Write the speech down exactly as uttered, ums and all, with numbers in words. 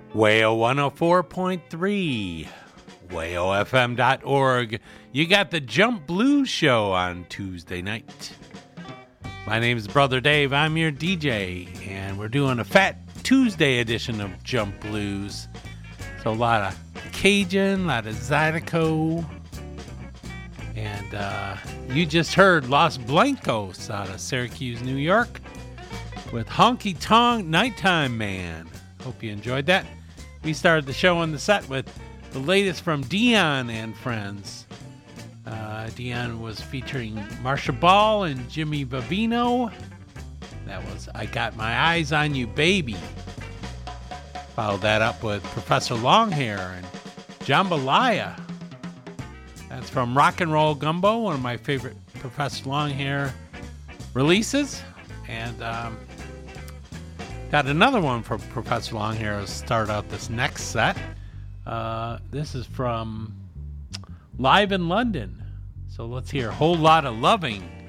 Wayo one oh four point three, wayo f m dot org. You got the Jump Blues Show on Tuesday night. My name is Brother Dave. I'm your D J, and we're doing a Fat Tuesday edition of Jump Blues. So a lot of Cajun, a lot of Zydeco, and uh, you just heard Los Blancos out of Syracuse, New York, with Honky Tonk Nighttime Man. Hope you enjoyed that. We started the show on the set with the latest from Dion and Friends. Uh, Dion was featuring Marsha Ball and Jimmy Vivino. That was I Got My Eyes on You, Baby. Followed that up with Professor Longhair and Jambalaya. That's from Rock and Roll Gumbo, one of my favorite Professor Longhair releases. And um, got another one for Professor Longhair to start out this next set. Uh, this is from Live in London. So let's hear a Whole Lot of Loving.